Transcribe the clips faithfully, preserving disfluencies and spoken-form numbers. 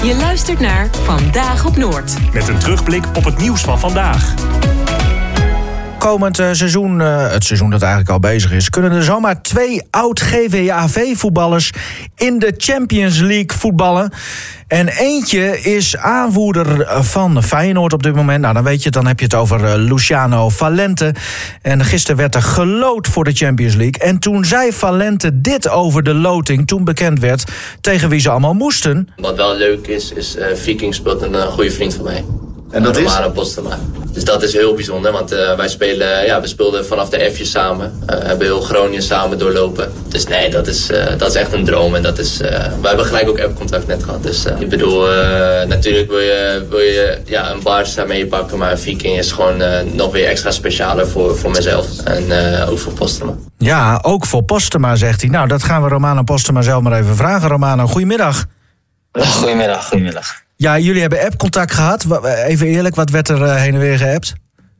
Je luistert naar Vandaag op Noord. Met een terugblik op het nieuws van vandaag. Komend uh, seizoen, uh, het seizoen dat eigenlijk al bezig is, kunnen er zomaar twee oud-G V A V-voetballers in de Champions League voetballen. En eentje is aanvoerder van Feyenoord op dit moment. Nou, dan weet je, dan heb je het over uh, Luciano Valente. En gisteren werd er geloot voor de Champions League. En toen zei Valente dit over de loting, toen bekend werd tegen wie ze allemaal moesten. Wat wel leuk is, is uh, Viking speelt een uh, goede vriend van mij. En dat is? Romano Postema. Dus dat is heel bijzonder, want uh, wij spelen, ja, we speelden vanaf de F'jes samen. Uh, hebben heel Groningen samen doorlopen. Dus nee, dat is, uh, dat is echt een droom. En dat is, uh, we hebben gelijk ook app-contact net gehad. Dus uh, ik bedoel, uh, natuurlijk wil je, wil je ja, een Barça meepakken, maar een Viking is gewoon uh, nog weer extra specialer voor, voor mezelf. En uh, ook voor Postema. Ja, ook voor Postema, zegt hij. Nou, dat gaan we Romano Postema zelf maar even vragen. Romano, goedemiddag. Goedemiddag, goedemiddag. Ja, jullie hebben app-contact gehad. Even eerlijk, wat werd er uh, heen en weer geappt?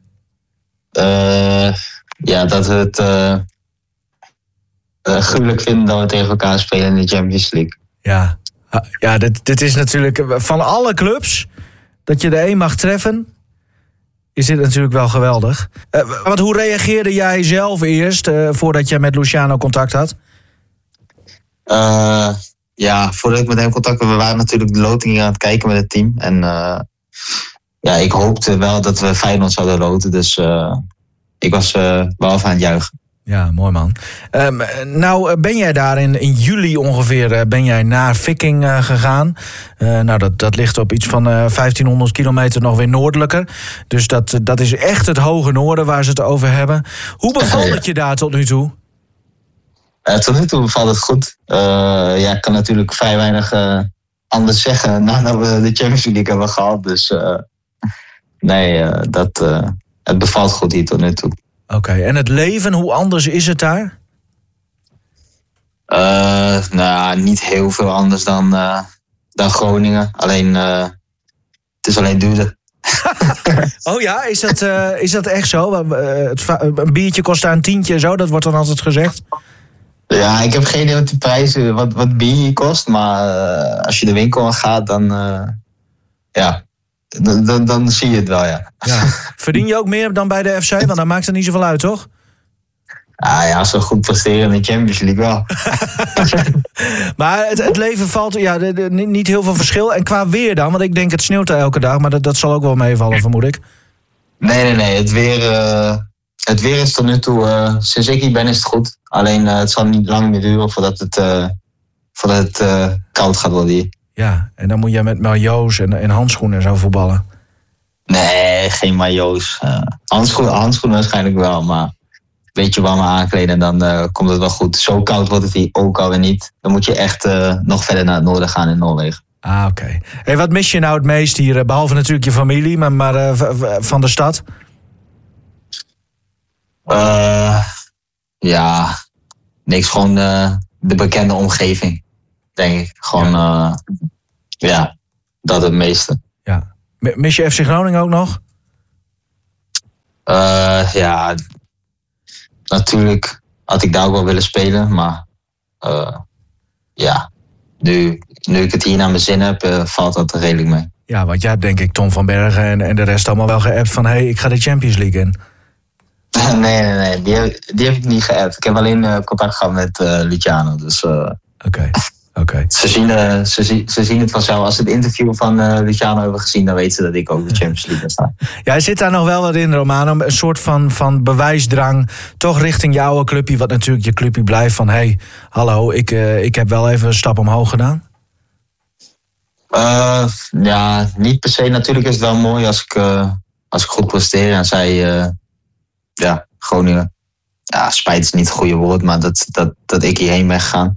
Uh, ja, dat we het uh, uh, gruwelijk vinden dat we tegen elkaar spelen in de Champions League. Ja, ja dit, dit is natuurlijk van alle clubs dat je de een mag treffen, is dit natuurlijk wel geweldig. Uh, want hoe reageerde jij zelf eerst uh, voordat je met Luciano contact had? Uh, Ja, voordat ik met hem contact had, we waren natuurlijk de loting hier aan het kijken met het team. En uh, ja, ik hoopte wel dat we Feyenoord zouden loten. Dus uh, ik was uh, wel even aan het juichen. Ja, mooi man. Um, nou, ben jij daar in, in juli ongeveer uh, ben jij naar Viking uh, gegaan. Uh, nou, dat, dat ligt op iets van uh, vijftienhonderd kilometer nog weer noordelijker. Dus dat, dat is echt het hoge noorden waar ze het over hebben. Hoe bevalt het je daar tot nu toe? Uh, tot nu toe bevalt het goed. Uh, ja, ik kan natuurlijk vrij weinig uh, anders zeggen nadat we de Champions League hebben gehad. Dus uh, nee, uh, dat, uh, het bevalt goed hier tot nu toe. Oké, okay. En het leven, hoe anders is het daar? Uh, nou, niet heel veel anders dan, uh, dan Groningen. Alleen, uh, het is alleen duurder. Oh ja, is dat, uh, is dat echt zo? Uh, het va- een biertje kost daar een tientje en zo, dat wordt dan altijd gezegd. Ja, ik heb geen idee wat de prijzen, wat, wat bier kost. Maar uh, als je de winkel aan gaat, dan, uh, ja, dan, dan, dan zie je het wel, ja. ja. Verdien je ook meer dan bij de F C? Want dan maakt het niet zoveel uit, toch? Ah, ja, als we goed presteren in de Champions League wel. Maar het, het leven valt, ja, de, de, niet heel veel verschil. En qua weer dan, want ik denk het sneeuwt er elke dag. Maar dat, dat zal ook wel meevallen, vermoed ik. Nee, nee, nee. Het weer, uh, het weer is tot nu toe, uh, sinds ik hier ben, is het goed. Alleen uh, het zal niet lang meer duren voordat het, uh, voordat het uh, koud gaat worden hier. Ja, en dan moet je met maillots en, en handschoenen en zo voetballen. Nee, geen maillots. Uh, handschoenen, handschoenen waarschijnlijk wel, maar een beetje warm aankleden en dan uh, komt het wel goed. Zo koud wordt het hier ook alweer niet. Dan moet je echt uh, nog verder naar het noorden gaan in Noorwegen. Ah, oké. Okay. Hey, wat mis je nou het meest hier? Behalve natuurlijk je familie, maar, maar uh, v- v- van de stad? Uh, ja, niks. Gewoon uh, de bekende omgeving, denk ik. Gewoon, ja, uh, ja dat het meeste. Ja. Mis je F C Groningen ook nog? Uh, ja, natuurlijk had ik daar ook wel willen spelen, maar uh, ja, nu, nu ik het hier naar mijn zin heb, uh, valt dat er redelijk mee. Ja, want jij hebt denk ik Tom van Bergen en, en de rest allemaal wel geappt van hé, hey, ik ga de Champions League in. nee, nee, nee, die heb, die heb ik niet geappt. Ik heb alleen uh, contact gehad met uh, Luciano, dus... Uh, Oké. Okay. Okay. Ze, zien, uh, ze, zien, ze zien het vanzelf. Als ze het interview van uh, Luciano hebben gezien, dan weten ze dat ik ook de Champions League sta. Ja, zit daar nog wel wat in, Romano? Een soort van, van bewijsdrang, toch richting je oude clubje, wat natuurlijk je clubje blijft van hé, hey, hallo, ik, uh, ik heb wel even een stap omhoog gedaan? Uh, ja, niet per se. Natuurlijk is het wel mooi als ik, uh, als ik goed presteer en zij, uh, ja, Groningen. Ja, spijt is niet het goede woord, maar dat, dat, dat ik hierheen ben gegaan.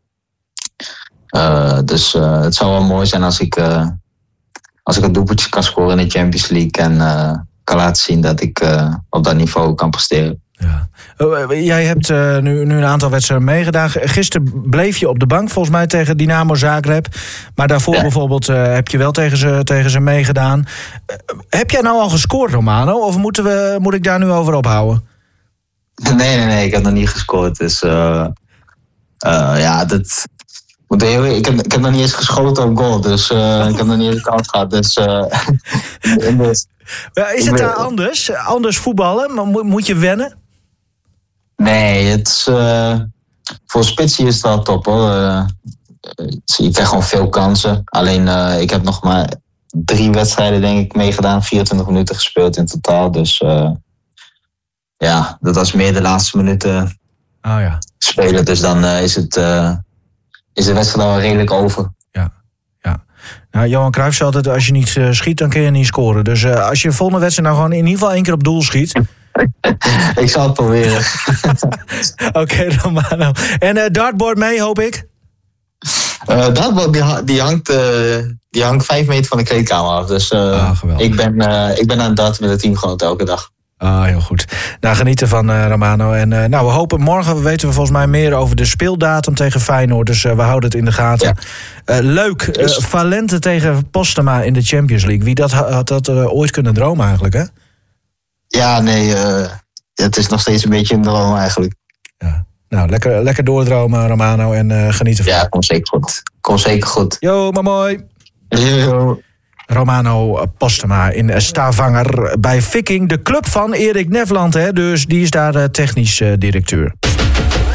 Uh, dus uh, het zou wel mooi zijn als ik, uh, als ik een doelpuntje kan scoren in de Champions League en uh, kan laten zien dat ik uh, op dat niveau kan presteren. Ja. Uh, jij hebt uh, nu, nu een aantal wedstrijden meegedaan. Gisteren bleef je op de bank volgens mij tegen Dynamo Zagreb. Maar daarvoor ja. bijvoorbeeld uh, heb je wel tegen ze, tegen ze meegedaan. Uh, heb jij nou al gescoord, Romano? Of moeten we, moet ik daar nu over ophouden? Nee, nee, nee. Ik heb nog niet gescoord. Dus uh, uh, ja, dat... Moet heel, ik, heb, ik heb nog niet eens geschoten op goal, dus uh, ik heb nog niet eens kans gehad. Dus, uh, dus, is het daar anders? Anders voetballen? Maar moet, moet je wennen? Nee, het is, uh, voor spitsie is dat top hoor. Uh, je krijgt gewoon veel kansen. Alleen uh, ik heb nog maar drie wedstrijden denk ik meegedaan. vierentwintig minuten gespeeld in totaal. Dus uh, ja, dat was meer de laatste minuten oh, ja. spelen. Dus dan uh, is, het, uh, is de wedstrijd al redelijk over. Ja, ja. Nou, Johan Cruijff zei altijd, als je niet uh, schiet, dan kun je niet scoren. Dus uh, als je de volgende wedstrijd nou gewoon in ieder geval één keer op doel schiet. Ik zal het proberen. Oké, okay, Romano. En uh, dartboard mee, hoop ik? Uh, dartboard die, die, hangt, uh, die hangt vijf meter van de kleedkamer af. Dus uh, ah, ik, ben, uh, ik ben aan het darten met het teamgenoot elke dag. Ah, heel goed. Nou, genieten van uh, Romano. En uh, nou, we hopen morgen, weten we volgens mij meer over de speeldatum tegen Feyenoord. Dus uh, we houden het in de gaten. Ja. Uh, leuk. Uh, Valente tegen Postema in de Champions League. Wie dat had dat uh, ooit kunnen dromen eigenlijk, hè? Ja, nee. Uh, het is nog steeds een beetje een droom eigenlijk. Ja. Nou, lekker, lekker doordromen, Romano. En uh, genieten van. Ja, kom zeker goed. Kom zeker goed. Jo, maar mooi. Yo, yo. Romano Postema in Stavanger bij Viking. De club van Erik Nevland, hè? Dus die is daar uh, technisch uh, directeur.